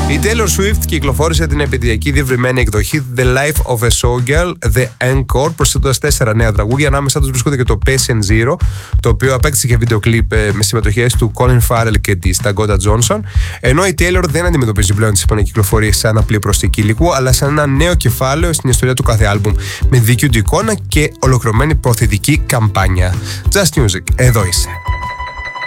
Η Taylor Swift κυκλοφόρησε την επαιτειακή διευρυμένη εκδοχή The Life of a Showgirl, The Encore, προσθέτοντας 4 νέα τραγούδια. Ανάμεσά τους βρίσκονται και το Patient Zero, το οποίο απέκτησε και βίντεο κλιπ με συμμετοχές του Colin Farrell και της Dakota Johnson. Ενώ η Taylor δεν αντιμετωπίζει πλέον τις επανακυκλοφορίες σαν απλή προσθήκη υλικού, αλλά σαν ένα νέο κεφάλαιο στην ιστορία του κάθε άλμπουμ, με δίκαιη εικόνα και ολοκληρωμένη προθετική καμπάνια. Just Music, εδώ είσαι.